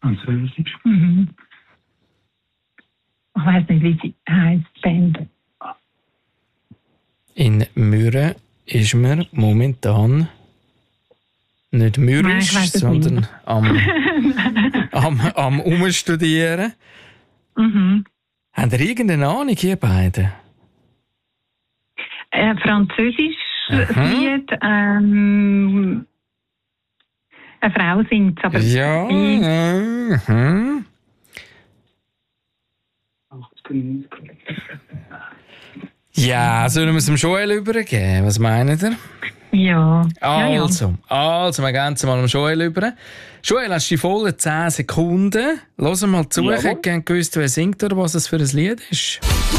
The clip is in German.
Französisch. Ich weiss nicht, wie sie heisst, die Band. In Mürren ist man momentan nicht mürrisch, sondern am Umstudieren. Habt ihr irgendeine Ahnung, ihr beiden? Französisch Lied. Eine Frau singt es, aber... Ja. Ja, sollen wir es dem Joel übergeben? Was meint ihr? Ja. Also, wir gehen es mal dem Joel über. Joel, hast du die vollen 10 Sekunden? Hören mal zu, ich hätte gerne gewusst, wer singt oder was es für ein Lied ist.